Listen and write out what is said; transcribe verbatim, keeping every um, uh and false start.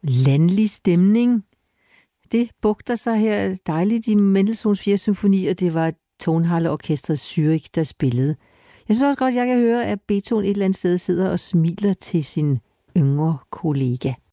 landlig stemning. Det bugter sig her dejligt i Mendelssohns fjerde symfoni, og det var Tonhalle-orkestret Zürich, der spillede. Jeg synes også godt, jeg kan høre, at Beethoven et eller andet sted sidder og smiler til sin yngre kollega.